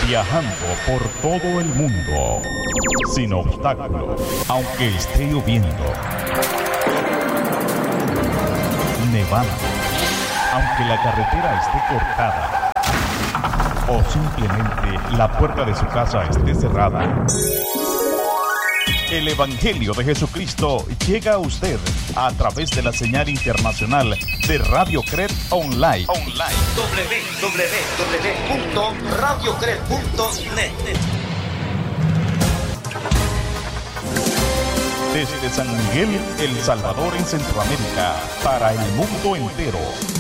Viajando por todo el mundo, sin obstáculos, aunque esté lloviendo, nevando, aunque la carretera esté cortada, o simplemente la puerta de su casa esté cerrada. El Evangelio de Jesucristo llega a usted a través de la señal internacional de Radio Cred Online. www.radiocred.net. Desde San Miguel, El Salvador, en Centroamérica, para el mundo entero.